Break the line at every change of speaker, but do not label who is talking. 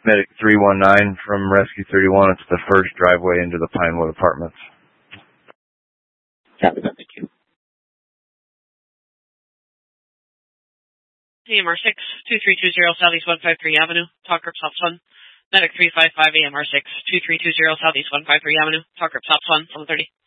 Medic 319 from Rescue 31. It's the first driveway into the Pinewood Apartments.
Copy that. Thank you.
AMR 6, 2320 Southeast 153 Avenue, Talk Group South Sun. Medic 355 AMR 6, 2320 Southeast 153 Avenue, Talk Group South Sun, 130.